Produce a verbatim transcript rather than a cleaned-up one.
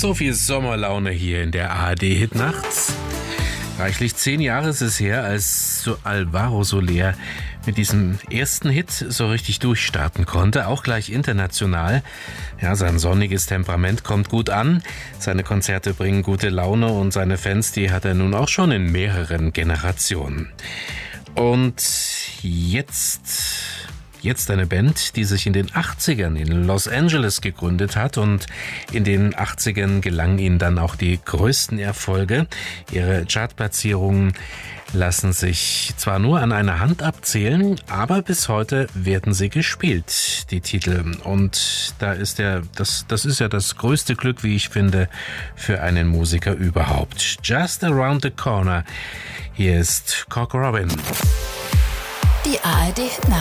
So viel Sommerlaune hier in der A R D-Hit nachts. Reichlich zehn Jahre ist es her, als so Alvaro Soler mit diesem ersten Hit so richtig durchstarten konnte, auch gleich international. Ja, sein sonniges Temperament kommt gut an, seine Konzerte bringen gute Laune und seine Fans, die hat er nun auch schon in mehreren Generationen. Und jetzt... Jetzt eine Band, die sich in den achtzigern in Los Angeles gegründet hat, und in den achtzigern gelangen ihnen dann auch die größten Erfolge. Ihre Chartplatzierungen lassen sich zwar nur an einer Hand abzählen, aber bis heute werden sie gespielt, die Titel. Und da ist der, das, das ist ja das größte Glück, wie ich finde, für einen Musiker überhaupt. Just Around the Corner. Hier ist Cock Robin. Die A R D-Hit